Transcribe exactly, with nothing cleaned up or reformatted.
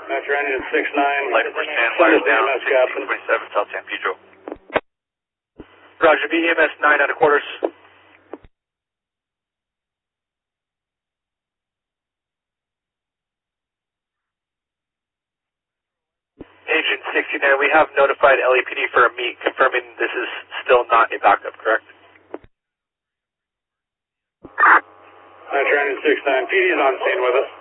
Metro Engine six nine. Light for stand, wires down, sixteen twenty-seven, South San Pedro. Roger, B E M S nine and a quarters. Agent sixty-nine, we have notified L A P D for a meet, confirming this is still not a backup, correct? Metro Engine six nine, P D is on scene with us.